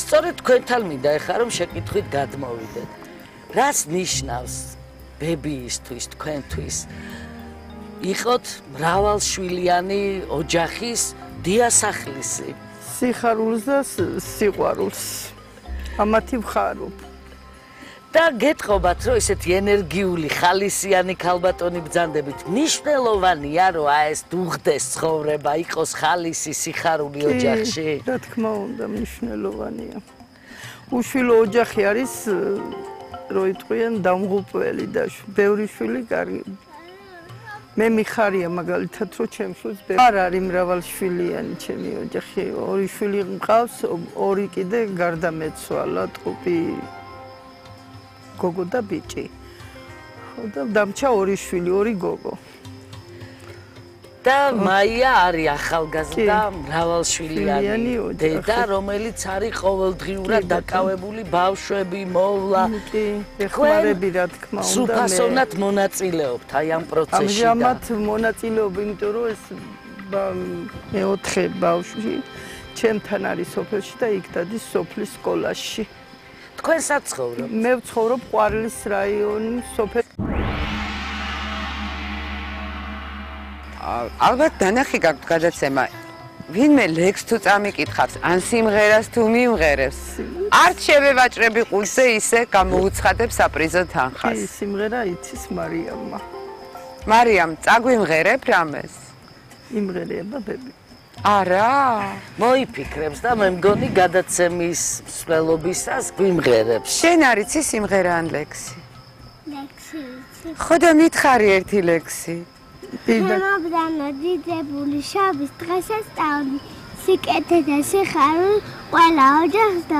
სწორედ თქვენთან მინდა ეხლა რომ შეკითხვით გადმოვიდეთ. რას ნიშნავს ბებიისთვის, თქვენთვის იყოთ მრავალშვილიანი ოჯახის დიასახლისი? სიხარულს და სიყვარულს. ამათი ვხარობ. და გეტყობათ, რომ ესეთი ენერგიული, ხალისიანი ქალბატონი ბრძანდებით მნიშვნელოვანია, რომ ეს დუღდეს ცხოვრება, იყოს ხალისი, სიხარული ოჯახში? რა თქმა უნდა, მნიშვნელოვანია. უშვილო ოჯახი არის, რო იტყვიან, დამღუპველი და ბევრი შვილი კარგი. მე მიხარია მაგალითად, რომ ჩემს შვილს არ არის მრავალშვილიანი ჩემი ოჯახი. ორი შვილი მყავს, ორი კიდე გარდამეცვალა, ტყუპი გოგო და ბიჭი. და დამჩა ორი შვილი, ორი გოგო. და მაია არის ახალგაზრდა მრავალშვილიანი დედა, რომელიც არის ყოველდღიურად დაკავებული ბავშვები, მოვლა. ეხმარები რა თქმა უნდა. სრულფასოვნად მონაწილეობთ აი ამ პროცესში. ამჟამად მონაწილეობ, იმიტომ რომ ეს მეოთხე ბავშვი ჩემთან არის სოფელში და იქ დადის სოფლის სკოლაში. თქვენ საცხოვრობთ? მე ვცხოვრობ ყვარლის რაიონის სოფელში. ალბათ დანახი გაქვთ გადაცემა. ვინმე ლექს თუ წამიკითხავს, ან სიმღერას თუ მიმღერებს. არც შევევაჭრები ყურზე ისე გამოუცხადებ საპრიზო თანხას. კი, სიმღერა იცის მარიამმა. მარიამ, წაგვიმღერებ რამეს? იმღერება ბები. არა. მოიფიქრებს და მე მგონი გადაცემის მსვლელობისას გვიმღერებს. შენ არიცი სიმღერა ან ლექსი? ლექსი. ხო და მითხარი ერთი ლექსი. მოგდანო დიდებული შობის დღესასწაული სიკეთე და სიხარული ყველა ოჯახს